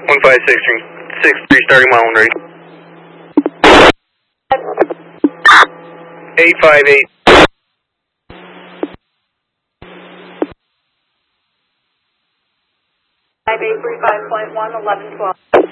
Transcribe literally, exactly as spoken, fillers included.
one five six three, six three, starting mile one ready. eight five eight. five eight three five point one, eleven twelve.